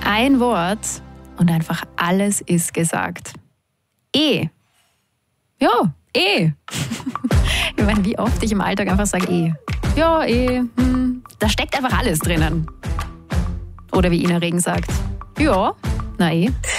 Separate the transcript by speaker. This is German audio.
Speaker 1: Ein Wort und einfach alles ist gesagt. Ja, Ich meine, wie oft ich im Alltag einfach sage Ja, Da steckt einfach alles drinnen. Oder wie Ina Regen sagt. Ja,